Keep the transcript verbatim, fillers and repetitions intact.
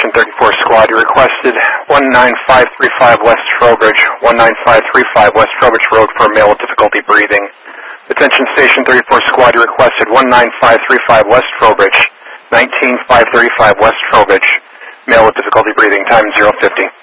Station thirty-four Squad, you requested one nine five three five West Trowbridge, one nine five three five West Trowbridge Road for a male with difficulty breathing. Attention Station thirty-four Squad, you requested one nine five three five West Trowbridge, nineteen five thirty-five West Trowbridge, male with difficulty breathing, time zero fifty.